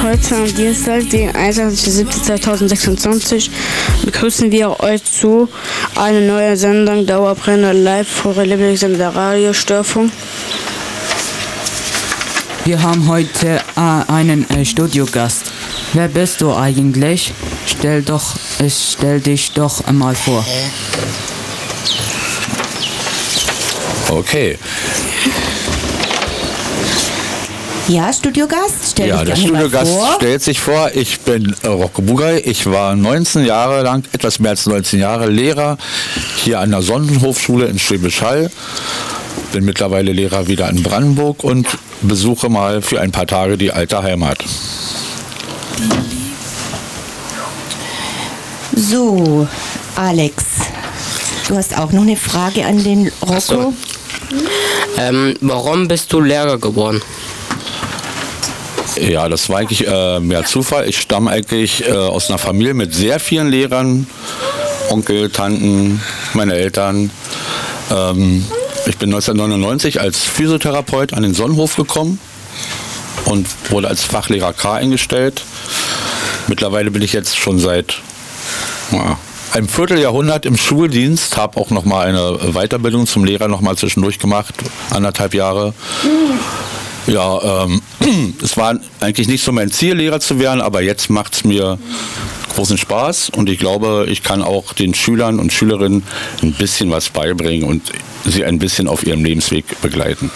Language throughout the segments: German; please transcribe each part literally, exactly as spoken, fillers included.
Heute am Dienstag, den einundzwanzigsten siebten zweitausendsechsundzwanzig, begrüßen wir euch zu einer neuen Sendung Dauerbrenner live vor der Lieblingssender Radiostörfung. Wir haben heute äh, einen äh, Studiogast. Wer bist du eigentlich? Stell doch, äh, stell dich doch einmal vor. Okay. Ja, Studiogast, stell Ja, dich der gerne mal Studiogast vor. stellt sich vor, ich bin äh, Rocco Bugay. Ich war neunzehn Jahre lang, etwas mehr als neunzehn Jahre Lehrer hier an der Sonnenhofschule in Schwäbisch Hall. Bin mittlerweile Lehrer wieder in Brandenburg und besuche mal für ein paar Tage die alte Heimat. So, Alex, du hast auch noch eine Frage an den Rocco. So. Ähm, warum bist du Lehrer geworden? Ja, das war eigentlich äh, mehr Zufall. Ich stamme eigentlich äh, aus einer Familie mit sehr vielen Lehrern. Onkel, Tanten, meine Eltern. Ähm, ich bin neunzehnhundertneunundneunzig als Physiotherapeut an den Sonnenhof gekommen und wurde als Fachlehrer K eingestellt. Mittlerweile bin ich jetzt schon seit ja, einem Vierteljahrhundert im Schuldienst, habe auch noch mal eine Weiterbildung zum Lehrer noch mal zwischendurch gemacht, anderthalb Jahre. Ja, ähm, es war eigentlich nicht so mein Ziel, Lehrer zu werden, aber jetzt macht es mir großen Spaß und ich glaube, ich kann auch den Schülern und Schülerinnen ein bisschen was beibringen und sie ein bisschen auf ihrem Lebensweg begleiten.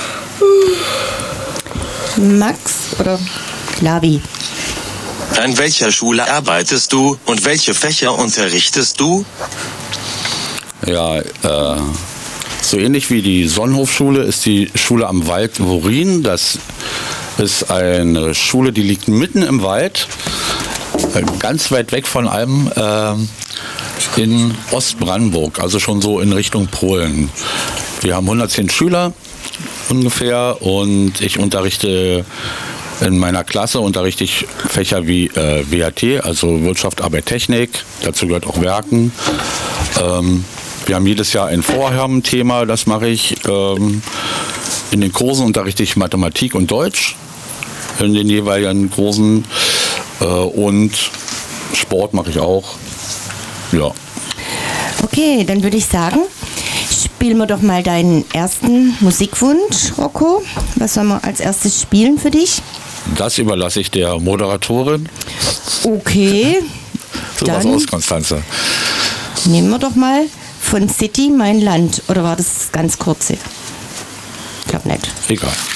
Max oder Klavi? An welcher Schule arbeitest du und welche Fächer unterrichtest du? Ja, äh, so ähnlich wie die Sonnenhofschule ist die Schule am Wald Worin. Das ist eine Schule, die liegt mitten im Wald, ganz weit weg von allem, äh, in Ostbrandenburg, also schon so in Richtung Polen. Wir haben hundertzehn Schüler ungefähr und ich unterrichte in meiner Klasse unterrichte ich Fächer wie äh, W H T, also Wirtschaft, Arbeit, Technik. Dazu gehört auch Werken. Ähm, wir haben jedes Jahr ein Vorhaben-Thema, das mache ich. Ähm, in den Kursen unterrichte ich Mathematik und Deutsch in den jeweiligen Kursen äh, und Sport mache ich auch. Ja. Okay, dann würde ich sagen, spielen wir doch mal deinen ersten Musikwunsch, Rocco. Was sollen wir als erstes spielen für dich? Das überlasse ich der Moderatorin. Okay. So was aus, Konstanze. Nehmen wir doch mal von City mein Land. Oder war das ganz kurze? Ich glaube nicht. Egal.